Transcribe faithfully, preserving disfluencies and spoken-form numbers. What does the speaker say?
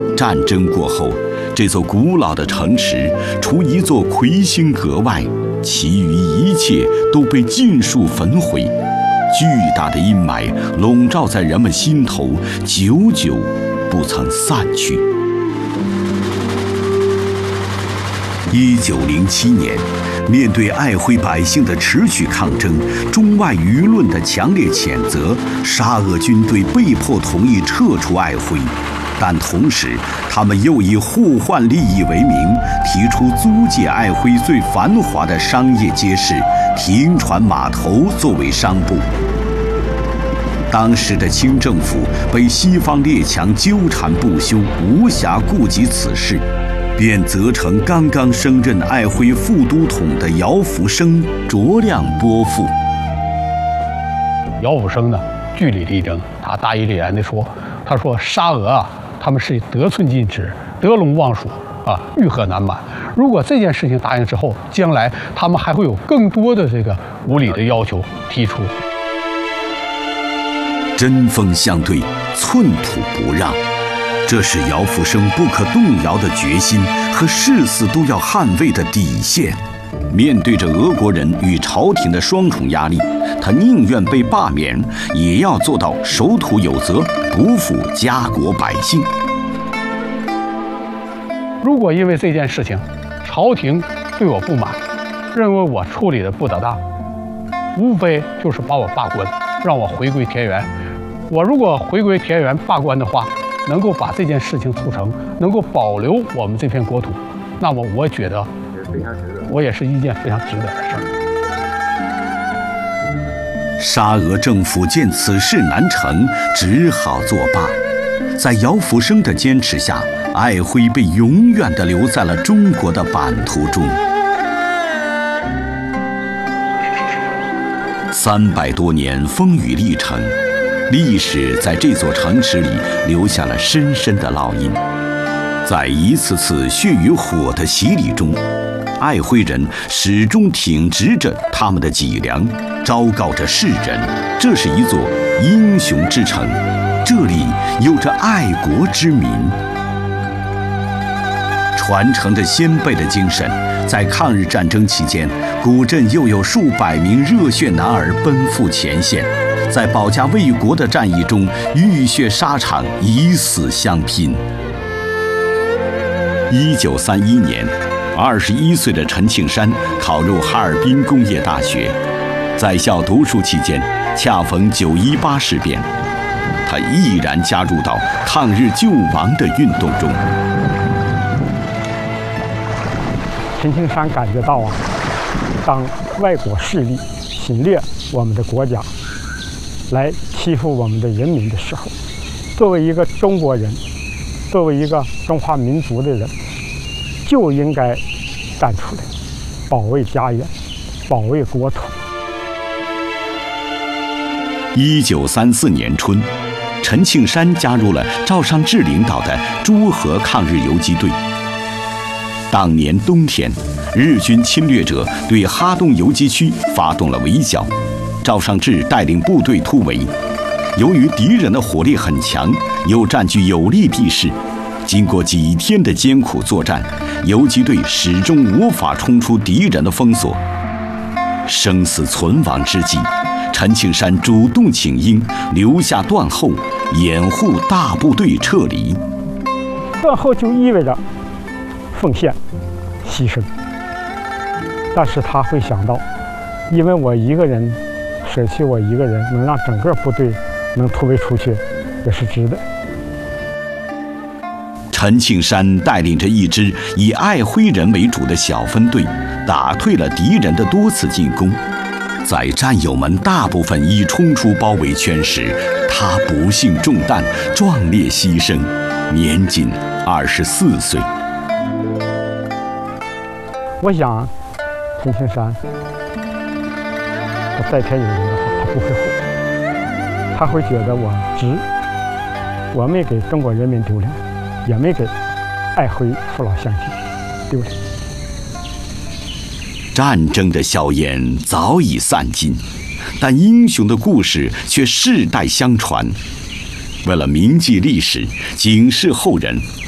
战争过后，这座古老的城池除一座魁星阁外，其余一切都被尽数焚毁。巨大的阴霾笼罩在人们心头，久久不曾散去。一九零七年，面对爱辉百姓的持续抗争，中外舆论的强烈谴责，沙俄军队被迫同意撤出爱辉。但同时，他们又以互换利益为名，提出租借爱辉最繁华的商业街市停船码头作为商埠。当时的清政府被西方列强纠缠不休，无暇顾及此事，便责成刚刚升任爱辉副都统的姚福生酌量拨付。 姚福生呢，据理力争，他大义凛然地说：“他说沙俄啊。”他们是得寸进尺、得陇望蜀啊，欲壑难满。如果这件事情答应之后，将来他们还会有更多的这个无理的要求提出。 针锋相对，寸土不让，这是姚福生不可动摇的决心和誓死都要捍卫的底线。面对着俄国人与朝廷的双重压力，他宁愿被罢免，也要做到守土有责，不负家国百姓。 如果因为这件事情，朝廷对我不满，认为我处理的不得当，无非就是把我罢官，让我回归田园。我如果回归田园罢官的话，能够把这件事情促成，能够保留我们这片国土，那么我觉得我也是一件非常值得的事儿。 沙俄政府见此事难成，只好作罢。在姚福生的坚持下，爱辉被永远地留在了中国的版图中。三百多年风雨历程，历史在这座城池里留下了深深的烙印。在一次次血与火的洗礼中，爱辉人始终挺直着他们的脊梁，昭告着世人，这是一座英雄之城，这里有着爱国之民。传承着先辈的精神，在抗日战争期间，古镇又有数百名热血男儿奔赴前线，在保家卫国的战役中浴血沙场，以死相拼。一九三一年，二十一岁的陈庆山考入哈尔滨工业大学，在校读书期间，恰逢九一八事变，他毅然加入到抗日救亡的运动中。 陈庆山感觉到啊，当外国势力侵略我们的国家，来欺负我们的人民的时候，作为一个中国人，作为一个中华民族的人，就应该站出来，保卫家园，保卫国土。 一九三四年春，陈庆山加入了赵尚志领导的诸河抗日游击队。当年冬天，日军侵略者对哈东游击区发动了围剿，赵尚志带领部队突围。由于敌人的火力很强，又占据有利地势，经过几天的艰苦作战，游击队始终无法冲出敌人的封锁。生死存亡之际，陈庆山主动请缨，留下断后，掩护大部队撤离。 断后就意味着奉献、牺牲，但是他会想到，因为我一个人舍弃我一个人，能让整个部队能突围出去，也是值得。 陈庆山带领着一支以爱辉人为主的小分队，打退了敌人的多次进攻。在战友们大部分已冲出包围圈时，他不幸中弹，壮烈牺牲，年仅二十四岁。 我想，陈庆山，他在天有灵的话，他不会后悔，他会觉得我值，我没给中国人民丢脸，也没给爱辉父老乡亲丢脸。 战争的硝烟早已散尽，但英雄的故事却世代相传。为了铭记历史，警示后人，